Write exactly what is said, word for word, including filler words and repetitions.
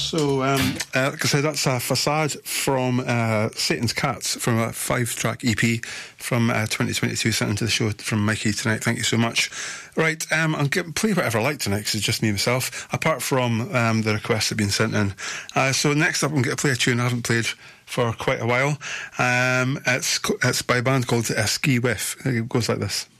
So, um, uh, like I said, that's a Facade from uh, Satan's Cats, from a five-track E P from uh, twenty twenty-two, sent into the show from Mikey tonight. Thank you so much. Right, um, I'll get, play whatever I like tonight, because it's just me myself, apart from um, the requests that have been sent in. Uh, so next up, I'm going to play a tune I haven't played for quite a while. Um, it's, it's by a band called uh, Ski Whiff. It goes like this.